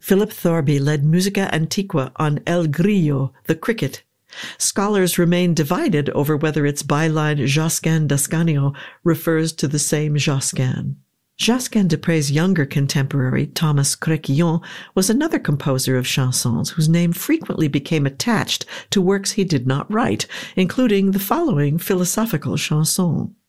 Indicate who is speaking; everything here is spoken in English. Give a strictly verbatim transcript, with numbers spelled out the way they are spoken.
Speaker 1: Philip Thorby led Musica Antiqua on El Grillo, the cricket. Scholars remain divided over whether its byline Josquin d'Ascanio refers to the same Josquin. Josquin des Prés' younger contemporary, Thomas Créquillon, was another composer of chansons whose name frequently became attached to works he did not write, including the following philosophical chanson.